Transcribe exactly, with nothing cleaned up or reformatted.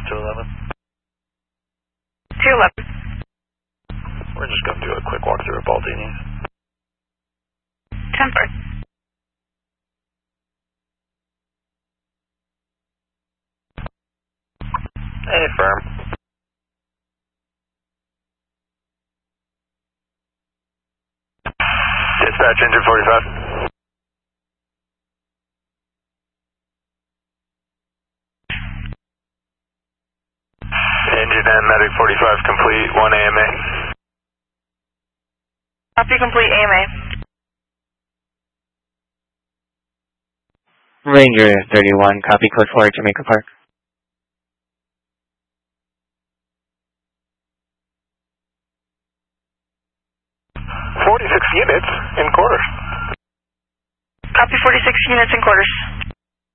two eleven. two eleven. We're just going to do a quick walkthrough of Baldini. ten four. Hey, firm. Dispatch, engine forty-five. Engine and medic forty-five complete, one A M A. Copy complete, A M A. Ranger thirty-one, copy code four, Jamaica Park. forty-six units in quarters. Copy forty-six units in quarters.